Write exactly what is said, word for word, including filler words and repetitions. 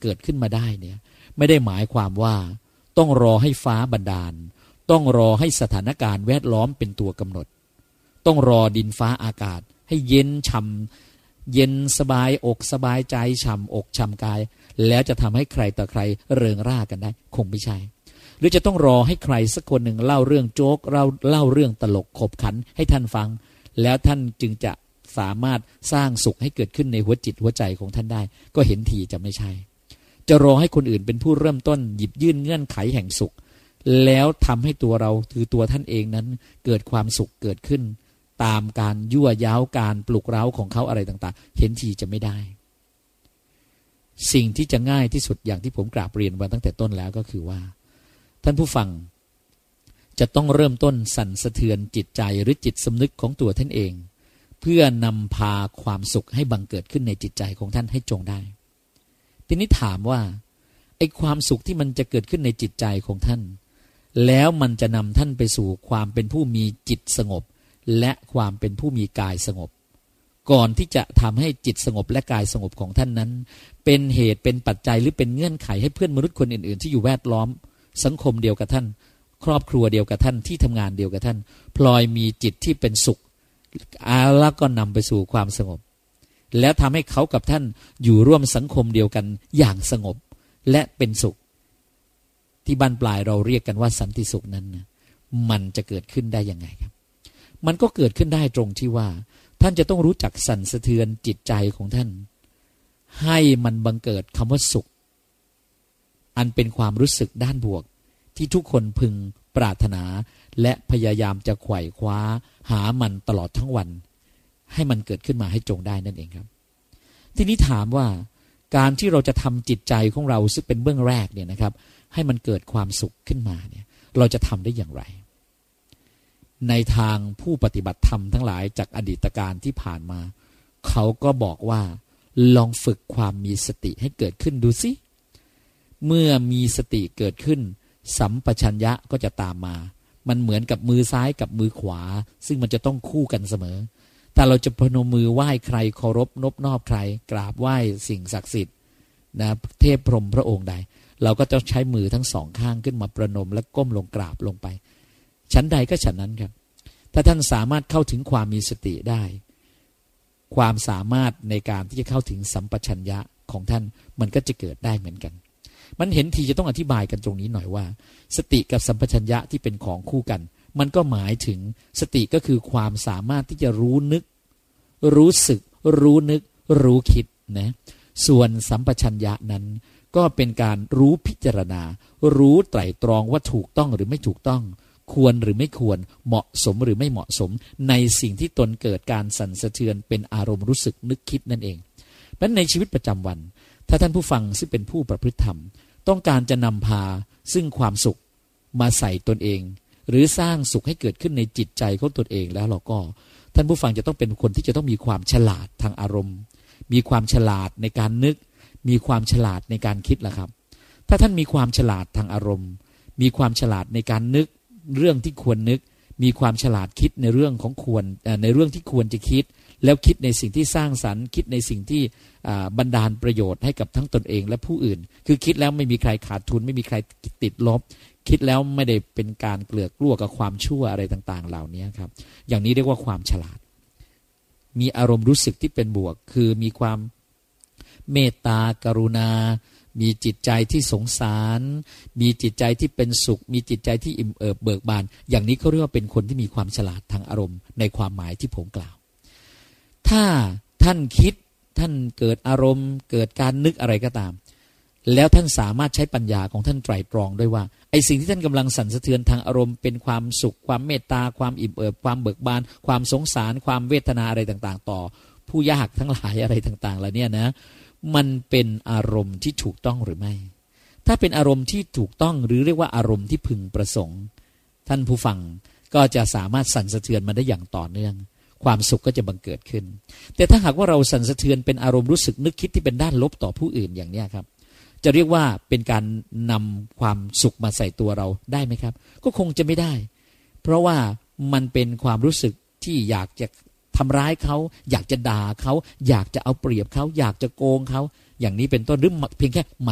เกิดขึ้นมาได้เนี่ยไม่ได้หมายความว่าต้องรอให้ฟ้าบันดาลต้องรอให้สถานการณ์แวดล้อมเป็นตัวกำหนดต้องรอดินฟ้าอากาศให้เย็นฉ่ำเย็นสบายอกสบายใจฉ่ำอกฉ่ำกายแล้วจะทำให้ใครต่อใครเริงร่ากันได้คงไม่ใช่หรือจะต้องรอให้ใครสักคนหนึ่งเล่าเรื่องโจ๊กเล่าเล่าเรื่องตลกขบขันให้ท่านฟังแล้วท่านจึงจะสามารถสร้างสุขให้เกิดขึ้นในหัวจิตหัวใจของท่านได้ก็เห็นทีจะไม่ใช่จะรอให้คนอื่นเป็นผู้เริ่มต้นหยิบยื่นเงื่อนไขแห่งสุขแล้วทำให้ตัวเราคือตัวท่านเองนั้นเกิดความสุขเกิดขึ้นตามการยั่วย้าวการปลุกเร้าของเขาอะไรต่างๆเห็นทีจะไม่ได้สิ่งที่จะง่ายที่สุดอย่างที่ผมกราบเรียนมาตั้งแต่ต้นแล้วก็คือว่าท่านผู้ฟังจะต้องเริ่มต้นสั่นสะเทือนจิตใจหรือจิตสำนึกของตัวท่านเองเพื่อนำพาความสุขให้บังเกิดขึ้นในจิตใจของท่านให้จงได้ทีนี้ถามว่าไอ้ความสุขที่มันจะเกิดขึ้นในจิตใจของท่านแล้วมันจะนำท่านไปสู่ความเป็นผู้มีจิตสงบและความเป็นผู้มีกายสงบก่อนที่จะทำให้จิตสงบและกายสงบของท่านนั้นเป็นเหตุเป็นปัจจัยหรือเป็นเงื่อนไขให้เพื่อนมนุษย์คนอื่นๆที่อยู่แวดล้อมสังคมเดียวกับท่านครอบครัวเดียวกับท่านที่ทำงานเดียวกับท่านพลอยมีจิตที่เป็นสุขแล้วก็นำไปสู่ความสงบแล้วทำให้เขากับท่านอยู่ร่วมสังคมเดียวกันอย่างสงบและเป็นสุขที่บรรปลายเราเรียกกันว่าสันติสุขนั้นนะมันจะเกิดขึ้นได้ยังไงครับมันก็เกิดขึ้นได้ตรงที่ว่าท่านจะต้องรู้จักสั่นสะเทือนจิตใจของท่านให้มันบังเกิดคำว่าสุขอันเป็นความรู้สึกด้านบวกที่ทุกคนพึงปรารถนาและพยายามจะไขว่คว้าหามันตลอดทั้งวันให้มันเกิดขึ้นมาให้จงได้นั่นเองครับทีนี้ถามว่าการที่เราจะทำจิตใจของเราซึ่งเป็นเบื้องแรกเนี่ยนะครับให้มันเกิดความสุขขึ้นมาเนี่ยเราจะทำได้อย่างไรในทางผู้ปฏิบัติธรรมทั้งหลายจากอดีตการที่ผ่านมาเขาก็บอกว่าลองฝึกความมีสติให้เกิดขึ้นดูสิเมื่อมีสติเกิดขึ้นสัมปชัญญะก็จะตามมามันเหมือนกับมือซ้ายกับมือขวาซึ่งมันจะต้องคู่กันเสมอแต่เราจะพนมมือไหว้ใครเคารพนบนอบใครกราบไหว้สิ่งศักดิ์สิทธิ์นะเทพพรหมพระองค์ใดเราก็จะใช้มือทั้งสองข้างขึ้นมาประนมและก้มลงกราบลงไปชั้นใดก็ฉันนั้นครับถ้าท่านสามารถเข้าถึงความมีสติได้ความสามารถในการที่จะเข้าถึงสัมปชัญญะของท่านมันก็จะเกิดได้เหมือนกันมันเห็นทีจะต้องอธิบายกันตรงนี้หน่อยว่าสติกับสัมปชัญญะที่เป็นของคู่กันมันก็หมายถึงสติก็คือความสามารถที่จะรู้นึกรู้สึกรู้นึกรู้คิดนะส่วนสัมปชัญญะนั้นก็เป็นการรู้พิจารณารู้ไตร่ตรองว่าถูกต้องหรือไม่ถูกต้องควรหรือไม่ควรเหมาะสมหรือไม่เหมาะสมในสิ่งที่ตนเกิดการสั่นสะเทือนเป็นอารมณ์รู้สึกนึกคิดนั่นเองเพราะในชีวิตประจำวันถ้าท่านผู้ฟังซึ่งเป็นผู้ประพฤติธรรมต้องการจะนำพาซึ่งความสุขมาใส่ตนเองหรือสร้างสุขให้เกิดขึ้นในจิตใจของตนเองแล้วเราก็ท่านผู้ฟังจะต้องเป็นคนที่จะต้องมีความฉลาดทางอารมณ์มีความฉลาดในการนึกมีความฉลาดในการคิดล่ะครับถ้าท่านมีความฉลาดทางอารมณ์มีความฉลาดในการนึกเรื่องที่ควรนึกมีความฉลาดคิดในเรื่องของควรในเรื่องที่ควรจะคิดแล้วคิดในสิ่งที่สร้างสรรค์คิดในสิ่งที่บันดาลประโยชน์ให้กับทั้งตนเองและผู้อื่นคือคิดแล้วไม่มีใครขาดทุนไม่มีใครติดลบคิดแล้วไม่ได้เป็นการเกลือกกลัวกับความชั่วอะไรต่างๆเหล่านี้ครับอย่างนี้เรียกว่าความฉลาดมีอารมณ์รู้สึกที่เป็นบวกคือมีความเมตตากรุณามีจิตใจที่สงสารมีจิตใจที่เป็นสุขมีจิตใจที่อิ่มเอิบเบิกบานอย่างนี้เขาเรียกว่าเป็นคนที่มีความฉลาดทางอารมณ์ในความหมายที่ผมกล่าวถ้าท่านคิดท่านเกิดอารมณ์เกิดการนึกอะไรก็ตามแล้วท่านสามารถใช้ปัญญาของท่านไตร่ตรองด้วยว่าไอ้สิ่งที่ท่านกำลังสั่นสะเทือนทางอารมณ์เป็นความสุขความเมตตาความอิ่มเอิบความเบิกบานความสงสารความเวทนาอะไรต่างๆต่อผู้ยากทั้งหลายอะไรต่างๆเหล่านี้นะมันเป็นอารมณ์ที่ถูกต้องหรือไม่ถ้าเป็นอารมณ์ที่ถูกต้องหรือเรียกว่าอารมณ์ที่พึงประสงค์ท่านผู้ฟังก็จะสามารถสั่นสะเทือนมาได้อย่างต่อเนื่องความสุขก็จะบังเกิดขึ้นแต่ถ้าหากว่าเราสั่นสะเทือนเป็นอารมณ์รู้สึกนึกคิดที่เป็นด้านลบต่อผู้อื่นอย่างนี้ครับจะเรียกว่าเป็นการนำความสุขมาใส่ตัวเราได้ไหมครับก็คงจะไม่ได้เพราะว่ามันเป็นความรู้สึกที่อยากจะทำร้ายเขาอยากจะด่าเขาอยากจะเอาเปรียบเขาอยากจะโกงเขาอย่างนี้เป็นต้นหรือเพียงแค่